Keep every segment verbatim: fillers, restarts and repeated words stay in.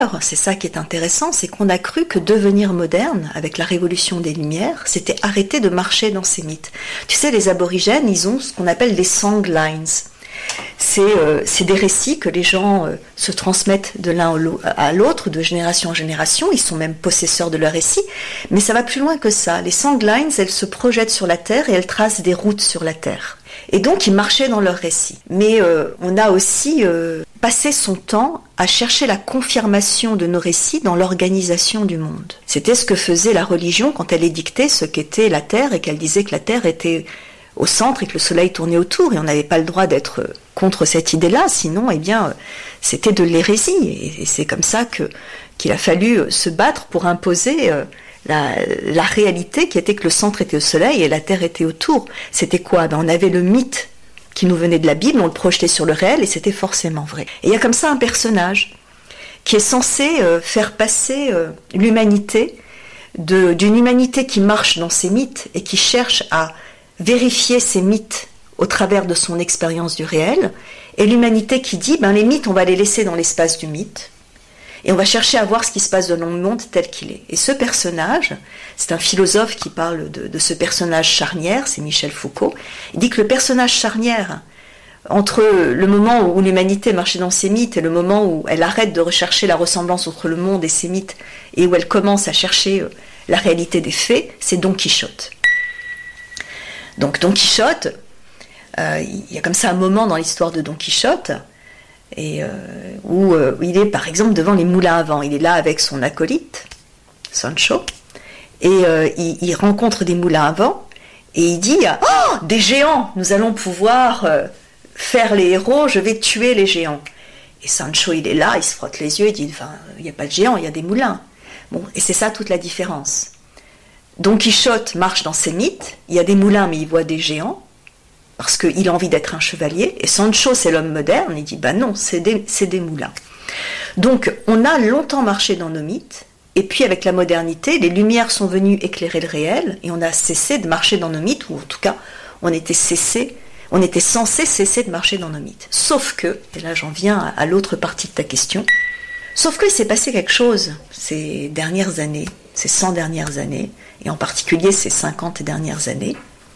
C'est ça qui est intéressant, c'est qu'on a cru que devenir moderne, avec la révolution des Lumières, c'était arrêter de marcher dans ces mythes. Tu sais, les aborigènes, ils ont ce qu'on appelle des songlines. C'est, euh, c'est des récits que les gens euh, se transmettent de l'un à l'autre, de génération en génération. Ils sont même possesseurs de leurs récits. Mais ça va plus loin que ça. Les songlines, elles se projettent sur la Terre et elles tracent des routes sur la Terre. Et donc, ils marchaient dans leurs récits. Mais euh, on a aussi euh, passé son temps à chercher la confirmation de nos récits dans l'organisation du monde. C'était ce que faisait la religion quand elle édictait ce qu'était la Terre et qu'elle disait que la Terre était au centre et que le soleil tournait autour, et on n'avait pas le droit d'être contre cette idée-là, sinon, eh bien, c'était de l'hérésie, et c'est comme ça que, qu'il a fallu se battre pour imposer la, la réalité qui était que le centre était au soleil et la terre était autour. C'était quoi? Ben, on avait le mythe qui nous venait de la Bible, on le projetait sur le réel, et c'était forcément vrai. Et il y a comme ça un personnage qui est censé faire passer l'humanité de, d'une humanité qui marche dans ses mythes et qui cherche à vérifier ces mythes au travers de son expérience du réel, et l'humanité qui dit, ben les mythes, on va les laisser dans l'espace du mythe, et on va chercher à voir ce qui se passe dans le monde tel qu'il est. Et ce personnage, c'est un philosophe qui parle de, de ce personnage charnière, c'est Michel Foucault, il dit que le personnage charnière, entre le moment où l'humanité marchait dans ses mythes et le moment où elle arrête de rechercher la ressemblance entre le monde et ses mythes, et où elle commence à chercher la réalité des faits, c'est Don Quichotte. Donc Don Quichotte, euh, il y a comme ça un moment dans l'histoire de Don Quichotte et, euh, où, euh, où il est par exemple devant les moulins à vent. Il est là avec son acolyte, Sancho, et euh, il, il rencontre des moulins à vent et il dit « Oh, des géants, nous allons pouvoir euh, faire les héros, je vais tuer les géants. » Et Sancho, il est là, il se frotte les yeux, il dit enfin, « Il n'y a pas de géants, il y a des moulins. » Bon, et c'est ça toute la différence. Don Quichotte marche dans ses mythes, il y a des moulins mais il voit des géants, parce qu'il a envie d'être un chevalier, et Sancho c'est l'homme moderne, il dit bah non, c'est des, c'est des moulins. Donc on a longtemps marché dans nos mythes, et puis avec la modernité, les lumières sont venues éclairer le réel, et on a cessé de marcher dans nos mythes, ou en tout cas on était, cessé, on était censé cesser de marcher dans nos mythes. Sauf que, et là j'en viens à, à l'autre partie de ta question, sauf qu'il s'est passé quelque chose ces dernières années, ces cent dernières années, et en particulier ces cinquante dernières années,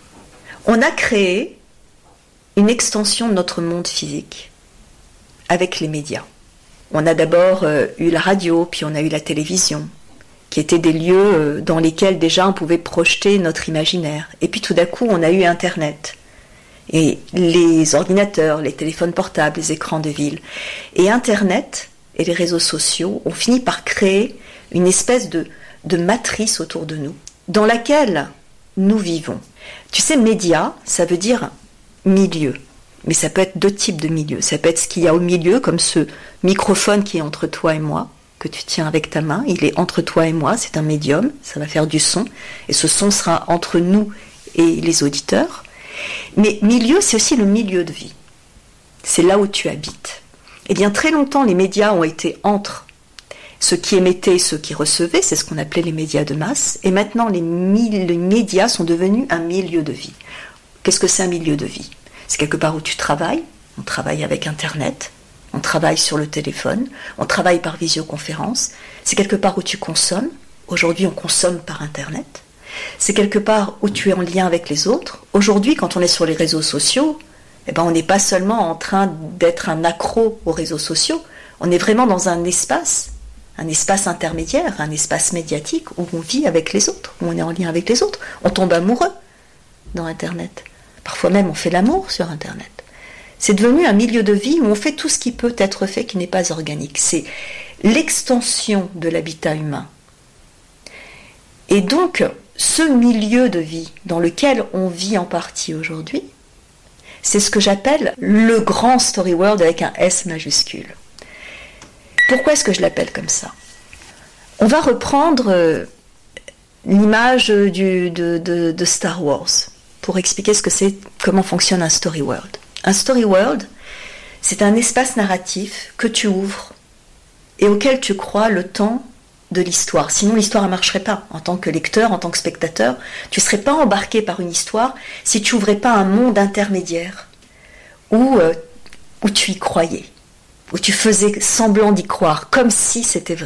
on a créé une extension de notre monde physique avec les médias. On a d'abord euh, eu la radio, puis on a eu la télévision, qui étaient des lieux euh, dans lesquels déjà on pouvait projeter notre imaginaire. Et puis tout d'un coup, on a eu Internet, et les ordinateurs, les téléphones portables, les écrans de ville. Et Internet et les réseaux sociaux ont fini par créer une espèce de, de matrice autour de nous, dans laquelle nous vivons. Tu sais, média, ça veut dire milieu. Mais ça peut être deux types de milieux. Ça peut être ce qu'il y a au milieu, comme ce microphone qui est entre toi et moi, que tu tiens avec ta main. Il est entre toi et moi, c'est un médium, ça va faire du son. Et ce son sera entre nous et les auditeurs. Mais milieu, c'est aussi le milieu de vie. C'est là où tu habites. Eh bien, très longtemps, les médias ont été entre ceux qui émettaient et ceux qui recevaient, c'est ce qu'on appelait les médias de masse, et maintenant les, mi- les médias sont devenus un milieu de vie. Qu'est-ce que c'est un milieu de vie? C'est quelque part où tu travailles, on travaille avec Internet, on travaille sur le téléphone, on travaille par visioconférence, c'est quelque part où tu consommes, aujourd'hui on consomme par Internet, c'est quelque part où tu es en lien avec les autres. Aujourd'hui, quand on est sur les réseaux sociaux, eh ben, on n'est pas seulement en train d'être un accro aux réseaux sociaux, on est vraiment dans un espace, un espace intermédiaire, un espace médiatique où on vit avec les autres, où on est en lien avec les autres. On tombe amoureux dans Internet. Parfois même, on fait l'amour sur Internet. C'est devenu un milieu de vie où on fait tout ce qui peut être fait qui n'est pas organique. C'est l'extension de l'habitat humain. Et donc, ce milieu de vie dans lequel on vit en partie aujourd'hui, c'est ce que j'appelle le grand story world avec un S majuscule. Pourquoi est-ce que je l'appelle comme ça? On va reprendre euh, l'image du, de, de, de Star Wars pour expliquer ce que c'est, comment fonctionne un story world. Un story world, c'est un espace narratif que tu ouvres et auquel tu crois le temps de l'histoire. Sinon, l'histoire ne marcherait pas. En tant que lecteur, en tant que spectateur, tu ne serais pas embarqué par une histoire si tu n'ouvrais pas un monde intermédiaire où, euh, où tu y croyais. où tu faisais semblant d'y croire, comme si c'était vrai.